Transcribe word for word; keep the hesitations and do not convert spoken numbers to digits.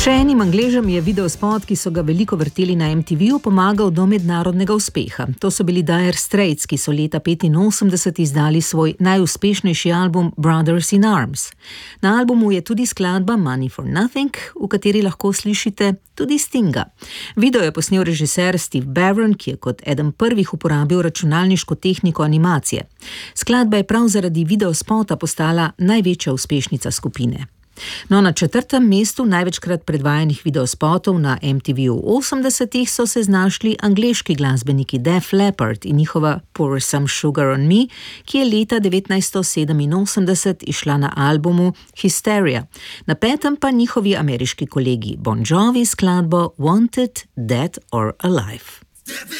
Še enim Angležem je videospot, ki so ga veliko vrteli na M T V-ju, pomagal do mednarodnega uspeha. To so bili Dire Straits, ki so leta petinosemdeset izdali svoj najuspešnejši album Brothers in Arms. Na albumu je tudi skladba Money for Nothing, v kateri lahko slišite tudi Stinga. Video je posnel režiser Steve Barron, ki je kot eden prvih uporabil računalniško tehniko animacije. Skladba je prav zaradi videospota postala največja uspešnica skupine. No, na četrtem mestu največkrat predvajanih videospotov na M T V-ju v osemdesetih so se znašli angleški glasbeniki Def Leppard in njihova Pour Some Sugar on Me, ki je leta devetnajststo sedeminosemdeset išla na albumu Hysteria. Na petem pa njihovi ameriški kolegi Bon Jovi skladbo Wanted, Dead or Alive.